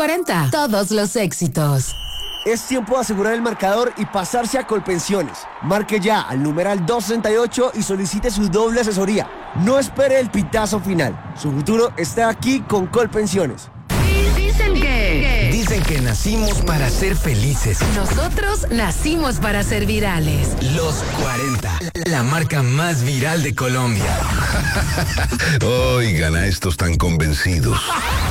40. Todos los éxitos. Es tiempo de asegurar el marcador y pasarse a Colpensiones. Marque ya al numeral 268 y solicite su doble asesoría. No espere el pitazo final. Su futuro está aquí con Colpensiones. Dicen que nacimos para ser felices. Nosotros nacimos para ser virales. Los 40, la marca más viral de Colombia. Oigan a estos tan convencidos.